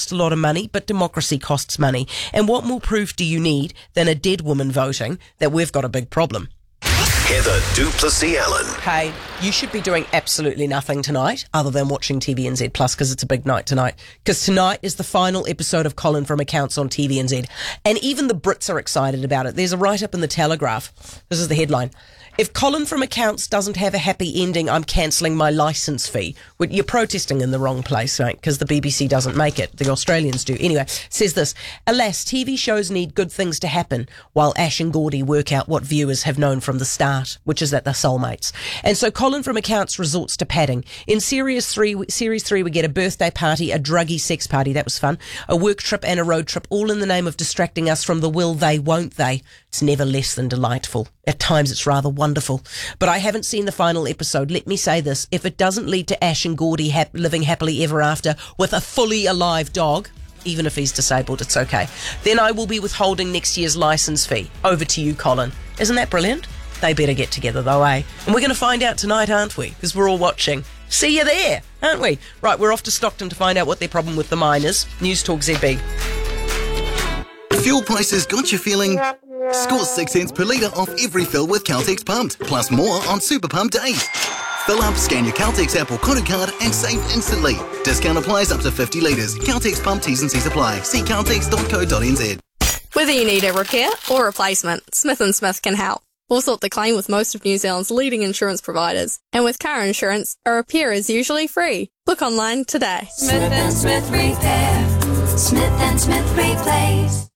cost a lot of money, but democracy costs money. And what more proof do you need than a dead woman voting that we've got a big problem? Heather du Plessis-Allen. Hey, you should be doing absolutely nothing tonight other than watching TVNZ Plus, because it's a big night tonight. Because tonight is the final episode of Colin from Accounts on TVNZ. And even the Brits are excited about it. There's a write-up in the Telegraph. This is the headline. If Colin from Accounts doesn't have a happy ending, I'm cancelling my licence fee. You're protesting in the wrong place, right? Because the BBC doesn't make it. The Australians do. Anyway, says this. Alas, TV shows need good things to happen while Ash and Gordy work out what viewers have known from the start, which is that they're soulmates. And so Colin from Accounts resorts to padding. In Series 3, we get a birthday party, a druggy sex party. That was fun. A work trip and a road trip, all in the name of distracting us from the will they, won't they. It's never less than delightful. At times it's rather wonderful. But I haven't seen the final episode. Let me say this. If it doesn't lead to Ash and Gordy living happily ever after with a fully alive dog, even if he's disabled, it's okay, then I will be withholding next year's licence fee. Over to you, Colin. Isn't that brilliant? They better get together though, eh? And we're going to find out tonight, aren't we? Because we're all watching. See you there, aren't we? Right, we're off to Stockton to find out what their problem with the mine is. News Talk ZB. Fuel prices got you feeling... Score 6 cents per litre off every fill with Caltex Pumped, plus more on Super Pump days. Fill up, scan your Caltex Apple Kodu card and save instantly. Discount applies up to 50 litres. Caltex Pump T's and C's apply. See caltex.co.nz. Whether you need a repair or replacement, Smith & Smith can help. We'll sort the claim with most of New Zealand's leading insurance providers. And with car insurance, a repair is usually free. Look online today. Smith & Smith Repair. Smith & Smith Replace.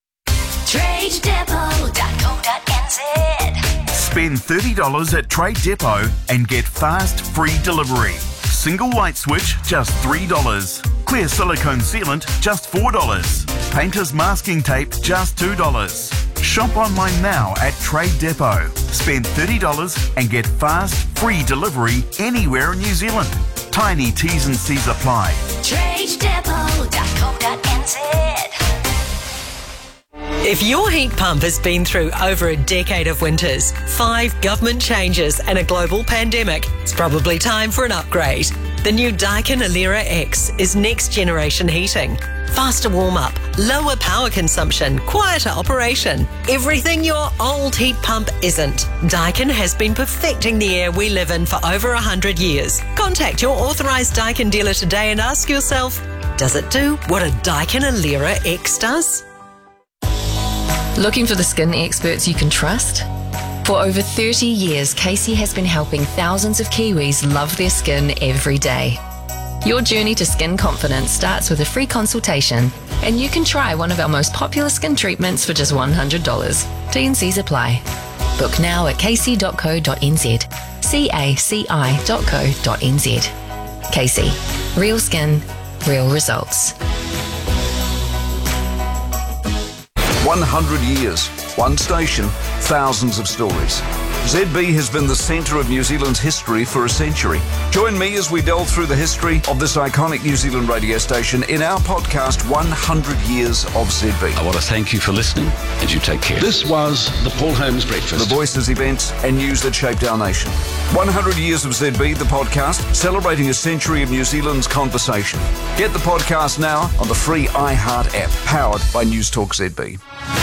TradeDepot.co.nz. Spend $30 at Trade Depot and get fast, free delivery. Single light switch, just $3. Clear silicone sealant, just $4. Painter's masking tape, just $2. Shop online now at Trade Depot. Spend $30 and get fast, free delivery anywhere in New Zealand. Tiny T's and C's apply. TradeDepot.co.nz. If your heat pump has been through over a decade of winters, 5 government changes and a global pandemic, it's probably time for an upgrade. The new Daikin Alera X is next generation heating. Faster warm-up, lower power consumption, quieter operation. Everything your old heat pump isn't. Daikin has been perfecting the air we live in for over 100 years. Contact your authorised Daikin dealer today and ask yourself, does it do what a Daikin Alera X does? Looking for the skin experts you can trust? For over 30 years, Casey has been helping thousands of Kiwis love their skin every day. Your journey to skin confidence starts with a free consultation, and you can try one of our most popular skin treatments for just $100. T&Cs apply. Book now at casey.co.nz. caci.co.nz. Casey. Real skin, real results. 100 years, one station, thousands of stories. ZB has been the centre of New Zealand's history for a century. Join me as we delve through the history of this iconic New Zealand radio station in our podcast, 100 Years of ZB. I want to thank you for listening, and you take care. This was the Paul Holmes Breakfast. The voices, events, and news that shaped our nation. 100 Years of ZB, the podcast, celebrating a century of New Zealand's conversation. Get the podcast now on the free iHeart app, powered by News Talk ZB.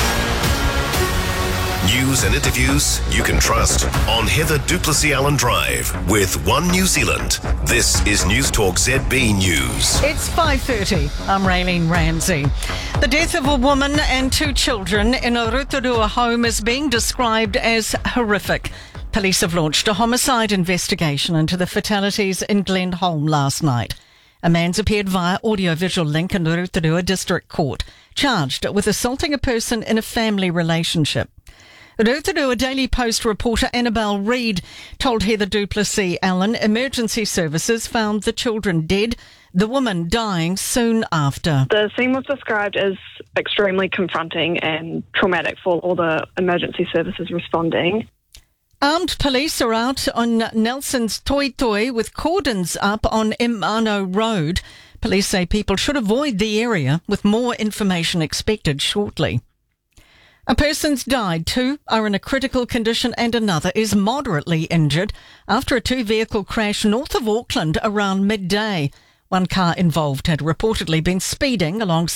News and interviews you can trust on Heather du Plessis-Allen Drive with One New Zealand. This is News Talk ZB News. It's 5:30. I'm Raylene Ramsey. The death of a woman and 2 children in a Rotorua home is being described as horrific. Police have launched a homicide investigation into the fatalities in Glenholm last night. A man's appeared via audiovisual link in the Rotorua District Court, charged with assaulting a person in a family relationship. Rotorua Daily Post reporter Annabelle Reid told Heather du Plessis-Allen emergency services found the children dead, the woman dying soon after. The scene was described as extremely confronting and traumatic for all the emergency services responding. Armed police are out on Nelson's Toi Toi with cordons up on Emano Road. Police say people should avoid the area, with more information expected shortly. A person's died, 2 are in a critical condition and another is moderately injured after a 2-vehicle crash north of Auckland around midday. One car involved had reportedly been speeding along